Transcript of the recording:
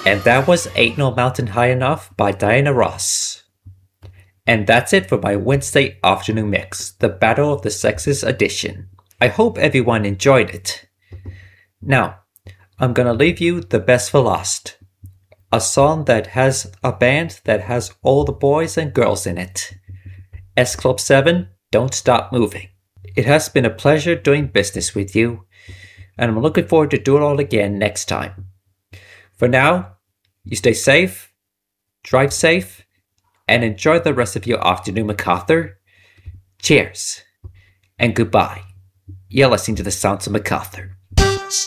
And that was Ain't No Mountain High Enough by Diana Ross. And that's it for my Wednesday afternoon mix, the Battle of the Sexes edition. I hope everyone enjoyed it. Now, I'm gonna leave you the best for last. A song that has a band that has all the boys and girls in it. S Club 7, Don't Stop Moving. It has been a pleasure doing business with you, and I'm looking forward to do it all again next time. For now, you stay safe, drive safe, and enjoy the rest of your afternoon, MacArthur. Cheers, and goodbye. You're listening to the sounds of MacArthur.